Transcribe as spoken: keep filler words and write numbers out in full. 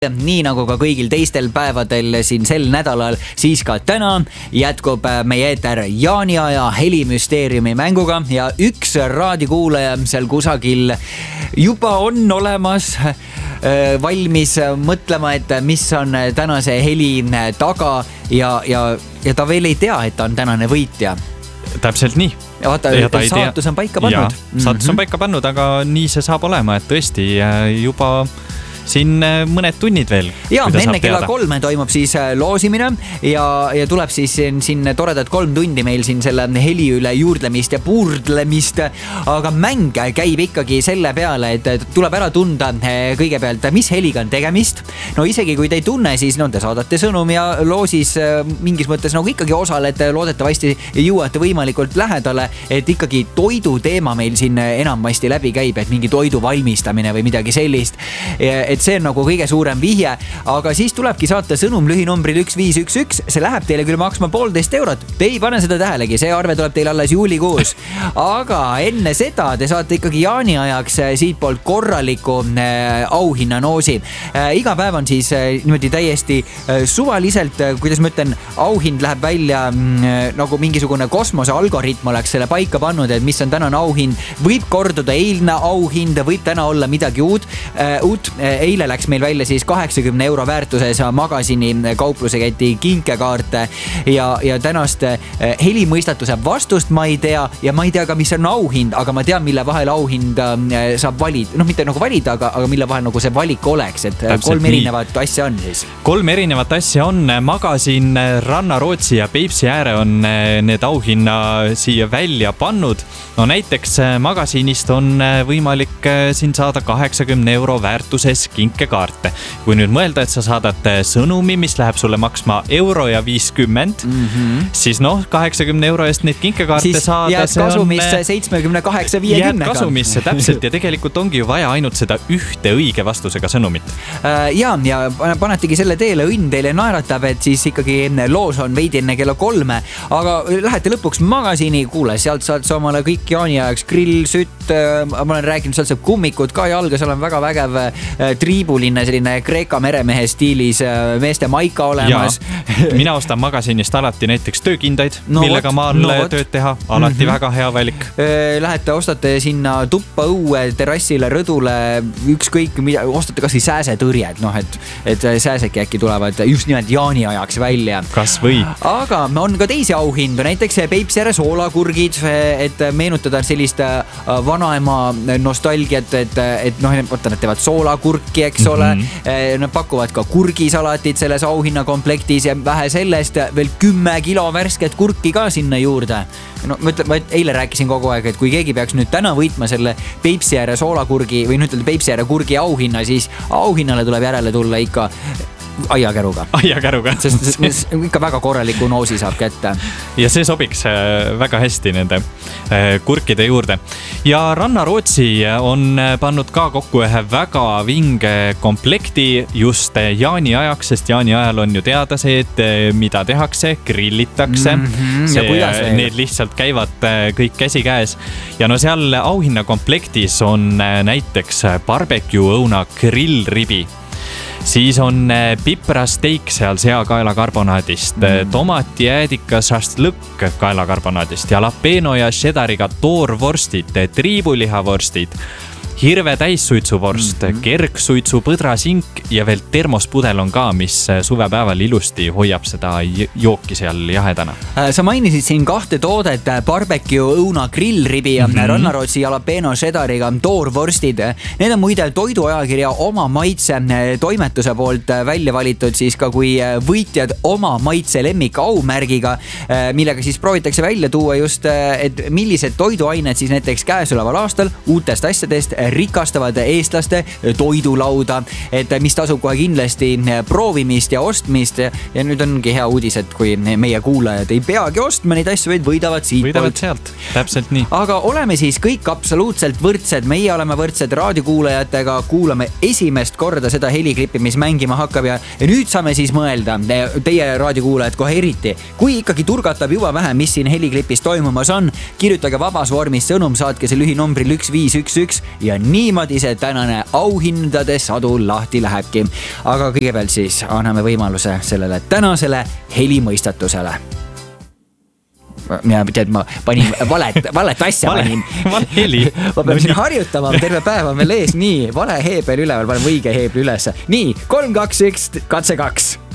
Nii nagu ka kõigil teistel päevadel siin sel nädalal, siis ka täna jätkub meie eeter jaaniaja helimüsteeriumi mänguga ja üks raadikuulaja seal kusagil juba on olemas valmis mõtlema, et mis on tänase heli taga ja, ja, ja ta veel ei tea, et ta on tänane võitja. Täpselt nii. Ja vaata, ja saatus on paika pannud. Ja, saatus on paika pannud, aga nii see saab olema, et tõesti juba siin mõned tunnid veel. Ja enne kella kolme toimub siis loosimine ja, ja tuleb siis siin, siin toredad kolm tundi meil siin selle heli üle juurdlemist ja puurdlemist, aga mäng käib ikkagi selle peale, et tuleb ära tunda kõigepealt, mis heliga on tegemist. No isegi kui te ei tunne, siis no, te saadate sõnum ja loosis mingis mõttes nagu ikkagi osalete, loodetavasti jõuate võimalikult lähedale, et ikkagi toidu teema meil siin enamasti läbi käib, et mingi toidu valmistamine või midagi sellist, et see on nagu kõige suurem vihje, aga siis tulebki saata sõnum lühinumbril üks viis üks üks, see läheb teile küll maksma poolteist eurot, te ei pane seda tähelegi, see arve tuleb teil alles juulikuus, aga enne seda te saate ikkagi jaaniajaks siit poolt korraliku äh, auhinnanoosi. Äh, iga päev on siis äh, niimoodi täiesti äh, suvaliselt, äh, kuidas ma ütlen, auhind läheb välja äh, nagu mingisugune kosmose algoritm oleks selle paika pannud, et mis on tänane auhind, võib korduda eilne auhind, võib täna olla midagi uut, äh, uut äh, eile läks meil välja siis kaheksakümne euro väärtuses magasini kaupluseketi kinkekaarte ja, ja tänast helimõistatuse vastust ma ei tea ja ma ei tea ka, mis on auhind, aga ma tean, mille vahel auhind saab valida, noh mitte nagu valida, aga, aga mille vahel nagu see valik oleks, et täpselt kolm nii. Erinevat asja on siis. Kolm erinevat asja on, magasin Ranna-Rootsi ja Peipsi ääre on need auhinna siia välja pannud. No näiteks magasinist on võimalik siin saada kaheksakümne euro väärtuses kinkekaarte. Kui nüüd mõelda, et sa saadad sõnumi, mis läheb sulle maksma euro ja viiskümmend, mm-hmm. siis noh, kaheksakümne euro eest neid kinkekaarte siis saada. Jääd kasumisse seitsmekümne kaheksa viiekümnega. Jääd kasumisse, täpselt. Ja tegelikult ongi ju vaja ainult seda ühte õige vastusega sõnumit. Ja, ja panetigi selle teele, õnn teile naeratab, et siis ikkagi loos on veidi enne kella kolme, aga lähete lõpuks magasini, kuule, sealt saad sa omale kõik jaaniajaks grill, sütt, ma olen rääkinud, sealt saab kummikud ka jalga, seal on väga vägev triibuline, selline Kreeka meremehe stiilis meeste maika olemas. Mina ostan magasinist alati näiteks töökindaid, no, millega maal no, tööd teha. Alati mm-hmm. väga hea valik. Lähete, ostate sinna tuppa õue, terrassile, rõdule, ükskõik, mida, ostate kas või sääsetõrjed, noh, et, et sääseki äkki tulevad just nimelt jaaniajaks välja. Kas või? Aga on ka teisi auhindu, näiteks Peipsiääre soolakurgid, et meenutada sellist vanaema nostalgiat, et, et noh, võtta, nad teevad soolakurki, eks ole. Mm-hmm. Nad pakuvad ka kurgisalatit selles auhinnakomplektis ja vähe sellest veel kümme kilo värsket kurki ka sinna juurde. No, ma, ütlen, ma eile rääkisin kogu aeg, et kui keegi peaks nüüd täna võitma selle Peipsiääre soolakurgi või nüüd Peipsiääre kurgi auhinna, siis auhinnale tuleb järele tulla ikka aiakäruga. Aiakäruga. Sest ikka väga korraliku noosi saab kätte. Ja see sobiks väga hästi nende kurkide juurde. Ja Ranna-Rootsi on pannud ka kokku ühe väga vinge komplekti just jaani ajaks, sest jaani ajal on ju teada see, et mida tehakse, grillitakse. Mm-hmm. See, need lihtsalt käivad kõik käsi käes. Ja no seal auhinnakomplektis on näiteks barbecue õuna grillribi. Siis on piprasteik seal seakaela karbonaadist, mm. tomati jäädika šaštlõkk kaelakarbonaadist, jalapeno ja šedariga toorvorstid, triibulihavorstid, hirve täissuitsuvorst, mm-hmm. kergsuitsu põdrasink ja veel termospudel on ka, mis suvepäeval ilusti hoiab seda jooki seal jahedana. Sa mainisid siin kahte toodet, barbecue õuna grillribi ja mm-hmm. Ranna-Rootsi jalapeno šedariga toorvorstid. Need on muide toiduajakirja oma maitse toimetuse poolt välja valitud siis ka kui võitjad oma maitse lemmik aumärgiga, millega siis proovitakse välja tuua just, et millised toiduained siis näiteks käesoleval aastal uutest asjadest rikastavad eestlaste toidulauda, et mis tasub kohe kindlasti proovimist ja ostmist ja nüüd ongi hea uudis, et kui meie kuulajad ei peagi ostma neid asju, vaid võidavad siit võidavad sealt, täpselt nii. Aga oleme siis kõik absoluutselt võrdsed, meie oleme võrdsed raadiokuulajatega, kuulame esimest korda seda heliklippi, mis mängima hakkab ja, ja nüüd saame siis mõelda, teie raadiokuulajad kohe eriti, kui ikkagi turgatab juba vähe, mis siin heliklipis toimumas on, kirjutage vabas vormis sõnum, saatke see lühinumbril üks viis üks üks ja niimoodi see tänane auhindade sadul lahti lähebki. Aga kõigepealt siis anname võimaluse sellele tänasele helimõistatusele. Mina tead, ma panin valet, valet asja vale, panin. Vale heli. Ma pean siin harjutama, terve päev on veel ees. Nii, vale heebel üleval, panen õige heebel üles. Nii, kolm, kaks, üks, katse kaks.